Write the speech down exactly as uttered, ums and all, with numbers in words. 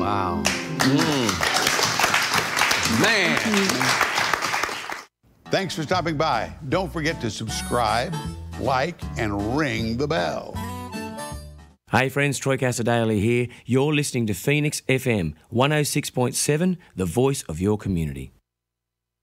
Wow. Mm. Man. Thanks for stopping by. Don't forget to subscribe, like, and ring the bell. Hey friends, Troy Casadale here. You're listening to Phoenix F M one oh six point seven, the voice of your community.